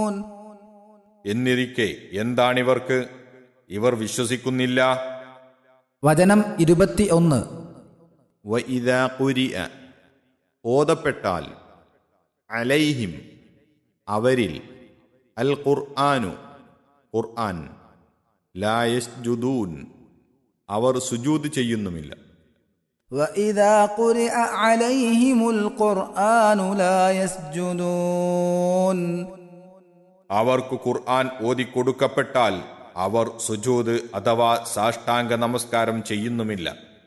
എന്നിരിക്കെ എന്താണിവർക്ക്? ഇവർ വിശ്വസിക്കുന്നില്ല. വചനം 21. വഇദാ ഖുരിഅ, ഓതപ്പെട്ടാൽ, അലൈഹിം, അവരിൽ, അൽ ഖുർആനു, ഖുർആൻ, ലാ യസ്ജുദൂൻ, അവർ സുജൂദ് ചെയ്യുന്നുമില്ല. وَإِذَا قُرِئَ عَلَيْهِمُ الْقُرْآنُ لَا يَسْجُدُونَ, അവർക്ക് ഖുർആൻ ഓതിക്കൊടുക്കപ്പെട്ടാൽ അവർ സുജൂദ് അഥവാ സാഷ്ടാംഗ നമസ്കാരം ചെയ്യുന്നുമില്ല.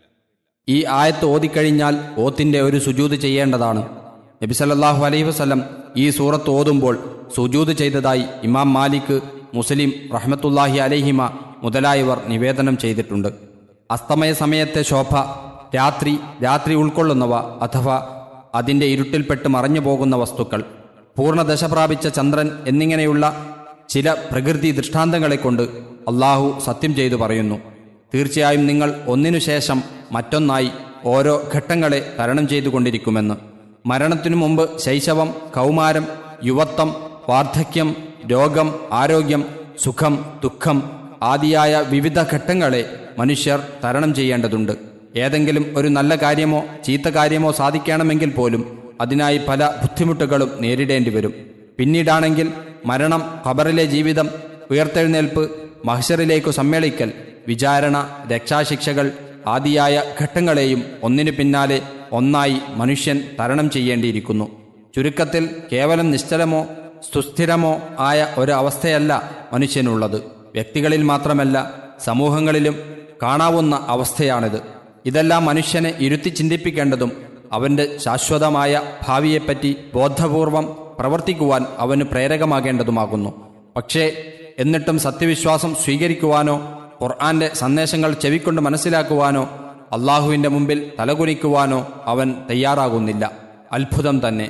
ഈ ആയത്ത് ഓതിക്കഴിഞ്ഞാൽ ഓത്തിന്റെ ഒരു സുജൂദ് ചെയ്യേണ്ടതാണ്. നബി സല്ലല്ലാഹു അലൈഹി വസല്ലം ഈ സൂറത്ത് ഓതുമ്പോൾ സുജൂദ് ചെയ്തതായി ഇമാം മാലിക്, മുസ്ലിം റഹ്മത്തുള്ളാഹി അലൈഹിമ മുതലായവർ നിവേദനം ചെയ്തിട്ടുണ്ട്. അസ്തമയ സമയത്തെ ശോഭ, രാത്രി ഉൾക്കൊള്ളുന്നവ അഥവാ അതിൻ്റെ ഇരുട്ടിൽപ്പെട്ട് മറഞ്ഞു പോകുന്ന വസ്തുക്കൾ, പൂർണ്ണദശ പ്രാപിച്ച ചന്ദ്രൻ എന്നിങ്ങനെയുള്ള ചില പ്രകൃതി ദൃഷ്ടാന്തങ്ങളെക്കൊണ്ട് അള്ളാഹു സത്യം ചെയ്തു പറയുന്നു, തീർച്ചയായും നിങ്ങൾ ഒന്നിനു ശേഷം മറ്റൊന്നായി ഓരോ ഘട്ടങ്ങളെ തരണം ചെയ്തുകൊണ്ടിരിക്കുമെന്ന്. മരണത്തിനു മുമ്പ് ശൈശവം, കൗമാരം, യുവത്വം, വാർദ്ധക്യം, രോഗം, ആരോഗ്യം, സുഖം, ദുഃഖം ആദിയായ വിവിധ ഘട്ടങ്ങളെ മനുഷ്യർ തരണം ചെയ്യേണ്ടതുണ്ട്. ഏതെങ്കിലും ഒരു നല്ല കാര്യമോ ചീത്ത കാര്യമോ സാധിക്കണമെങ്കിൽ പോലും അതിനായി പല ബുദ്ധിമുട്ടുകളും നേരിടേണ്ടി വരും. പിന്നീടാണെങ്കിൽ മരണം, ഖബറിലെ ജീവിതം, ഉയർത്തെഴുന്നേൽപ്പ്, മഹ്ശറിലേക്കു സമ്മേളിക്കൽ, വിചാരണ, രക്ഷാശിക്ഷകൾ ആദിയായ ഘട്ടങ്ങളെയും ഒന്നിനു പിന്നാലെ ഒന്നായി മനുഷ്യൻ തരണം ചെയ്യേണ്ടിയിരിക്കുന്നു. ചുരുക്കത്തിൽ കേവലം നിശ്ചലമോ സുസ്ഥിരമോ ആയ ഒരു അവസ്ഥയല്ല മനുഷ്യനുള്ളത്. വ്യക്തികളിൽ മാത്രമല്ല, സമൂഹങ്ങളിലും കാണാവുന്ന അവസ്ഥയാണിത്. ഇതെല്ലാം മനുഷ്യനെ ഇരുത്തി ചിന്തിപ്പിക്കേണ്ടതും അവൻ്റെ ശാശ്വതമായ ഭാവിയെപ്പറ്റി ബോധപൂർവം പ്രവർത്തിക്കുവാൻ അവന് പ്രേരകമാകേണ്ടതുമാകുന്നു. പക്ഷേ എന്നിട്ടും സത്യവിശ്വാസം സ്വീകരിക്കുവാനോ ഖുർആന്റെ സന്ദേശങ്ങൾ ചെവിക്കൊണ്ട് മനസ്സിലാക്കുവാനോ അള്ളാഹുവിൻ്റെ മുമ്പിൽ തലകുനിക്കുവാനോ അവൻ തയ്യാറാകുന്നില്ല. അത്ഭുതം തന്നെ.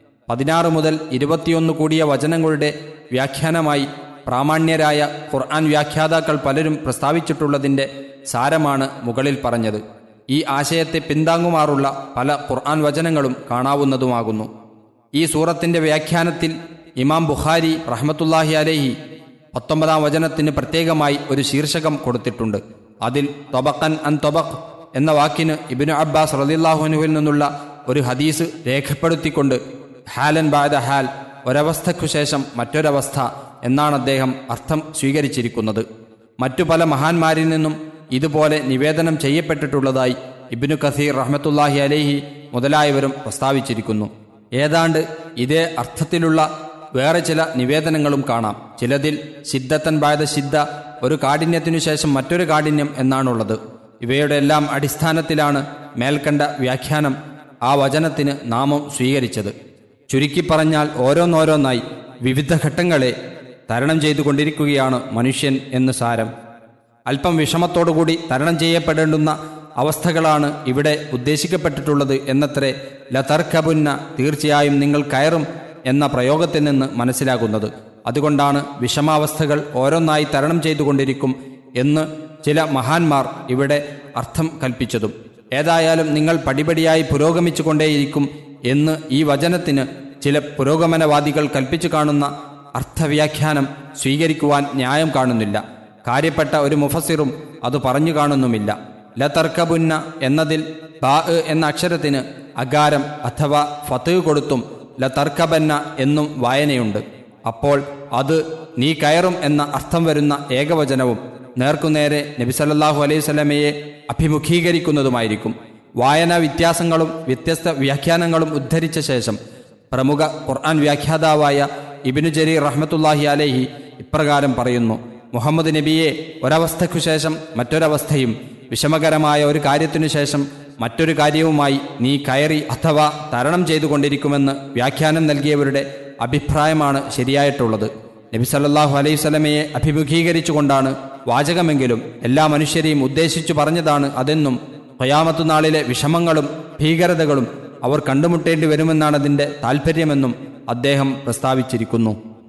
16 മുതൽ 21 കൂടിയ വചനങ്ങളുടെ വ്യാഖ്യാനമായി പ്രാമാണ്യരായ ഖുർആൻ വ്യാഖ്യാതാക്കൾ പലരും പ്രസ്താവിച്ചിട്ടുള്ളതിൻ്റെ സാരമാണ് മുകളിൽ പറഞ്ഞത്. ഈ ആശയത്തെ പിന്താങ്ങുമാറുള്ള പല ഖുർആൻ വചനങ്ങളും കാണാവുന്നതുമാകുന്നു. ഈ സൂറത്തിൻ്റെ വ്യാഖ്യാനത്തിൽ ഇമാം ബുഖാരി റഹ്മത്തുള്ളാഹി അലൈഹി 19-ാം വചനത്തിന് പ്രത്യേകമായി ഒരു ശീർഷകം കൊടുത്തിട്ടുണ്ട്. അതിൽ തൊബഖൻ അൻ തൊബഖ് എന്ന വാക്കിന് ഇബ്നു അബ്ബാസ് റളിയല്ലാഹു അൻഹുവിൽ നിന്നുള്ള ഒരു ഹദീസ് രേഖപ്പെടുത്തിക്കൊണ്ട് ഹാലൻ ബഅദ ഹാൽ, ഒരവസ്ഥയ്ക്കു ശേഷം മറ്റൊരവസ്ഥ എന്നാണ് അദ്ദേഹം അർത്ഥം സ്വീകരിച്ചിരിക്കുന്നത്. മറ്റു പല മഹാന്മാരിൽ നിന്നും ഇതുപോലെ നിവേദനം ചെയ്യപ്പെട്ടിട്ടുള്ളതായി ഇബ്നു കസീർ റഹ്മത്തുള്ളാഹി അലൈഹി മുതലായവരും പ്രസ്താവിച്ചിരിക്കുന്നു. ഏതാണ്ട് ഇതേ അർത്ഥത്തിലുള്ള വേറെ ചില നിവേദനങ്ങളും കാണാം. ചിലതിൽ സിദ്ധത്തൻ ബഅദ സിദ്ധ, ഒരു കാഠിന്യത്തിനു ശേഷം മറ്റൊരു കാഠിന്യം എന്നാണുള്ളത്. ഇവയുടെ എല്ലാം അടിസ്ഥാനത്തിലാണ് മേൽക്കണ്ട വ്യാഖ്യാനം ആ വചനത്തിന് നാമം സ്വീകരിച്ചത്. ചുരുക്കി പറഞ്ഞാൽ ഓരോന്നോരോന്നായി വിവിധ ഘട്ടങ്ങളെ തരണം ചെയ്തുകൊണ്ടിരിക്കുകയാണ് മനുഷ്യൻ എന്ന് സാരം. അല്പം വിഷമത്തോടുകൂടി തരണം ചെയ്യപ്പെടേണ്ടുന്ന അവസ്ഥകളാണ് ഇവിടെ ഉദ്ദേശിക്കപ്പെട്ടിട്ടുള്ളത് എന്നത്രേ ലതർക്കബുന്ന, തീർച്ചയായും നിങ്ങൾ കയറും എന്ന പ്രയോഗത്തിൽ നിന്ന് മനസ്സിലാകുന്നത്. അതുകൊണ്ടാണ് വിഷമാവസ്ഥകൾ ഓരോന്നായി തരണം ചെയ്തുകൊണ്ടിരിക്കും എന്ന് ചില മഹാന്മാർ ഇവിടെ അർത്ഥം കൽപ്പിച്ചതും. ഏതായാലും നിങ്ങൾ പടിപടിയായി പുരോഗമിച്ചു കൊണ്ടേയിരിക്കും എന്ന് ഈ വചനത്തിന് ചില പുരോഗമനവാദികൾ കൽപ്പിച്ചു കാണുന്ന അർത്ഥവ്യാഖ്യാനം സ്വീകരിക്കുവാൻ ന്യായം കാണുന്നില്ല. കാര്യപ്പെട്ട ഒരു മുഫസ്സിറും അത് പറഞ്ഞു കാണുന്നുമില്ല. ലതർക്കബുന്ന എന്നതിൽ ബാ എന്ന അക്ഷരത്തിന് അകാരം അഥവാ ഫത്ത് കൊടുത്തും ലതർക്കബന്ന എന്നും വായനയുണ്ട്. അപ്പോൾ അത് നീ കയറും എന്ന അർത്ഥം വരുന്ന ഏകവചനവും നേർക്കുനേരെ നബി സല്ലല്ലാഹു അലൈഹി വസല്ലമയെ അഭിമുഖീകരിക്കുന്നതുമായിരിക്കും. വായനാ വ്യത്യാസങ്ങളും വ്യത്യസ്ത വ്യാഖ്യാനങ്ങളും ഉദ്ധരിച്ച ശേഷം പ്രമുഖ ഖുർആൻ വ്യാഖ്യാതാവായ ഇബ്നു ജരീർ റഹ്മത്തുള്ളാഹി അലൈഹി ഇപ്രകാരം പറയുന്നു: മുഹമ്മദ് നബിയെ ഒരവസ്ഥയ്ക്കു ശേഷം മറ്റൊരവസ്ഥയും വിഷമകരമായ ഒരു കാര്യത്തിനു ശേഷം മറ്റൊരു കാര്യവുമായി നീ കയറി അഥവാ തരണം ചെയ്തുകൊണ്ടിരിക്കുമെന്ന് വ്യാഖ്യാനം നൽകിയവരുടെ അഭിപ്രായമാണ് ശരിയായിട്ടുള്ളത്. നബി സല്ലല്ലാഹു അലൈഹി വസല്ലമയെ അഭിമുഖീകരിച്ചുകൊണ്ടാണ് വാചകമെങ്കിലും എല്ലാ മനുഷ്യരെയും ഉദ്ദേശിച്ചു പറഞ്ഞതാണ് അതെന്നും ഖിയാമത്ത് നാളിലെ വിഷമങ്ങളും ഭീകരതകളും അവർ കണ്ടുമുട്ടേണ്ടി വരുമെന്നാണ് അതിൻ്റെ താൽപ്പര്യമെന്നും അദ്ദേഹം പ്രസ്താവിച്ചിരിക്കുന്നു.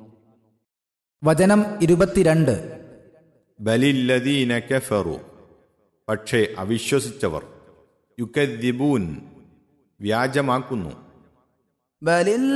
വചനം 22. ബലില്ലദീന കഫറു, പക്ഷേ അവിശ്വസിച്ചവർ, യുകദ്ദിബൂൻ, വ്യാജമാക്കുന്നു.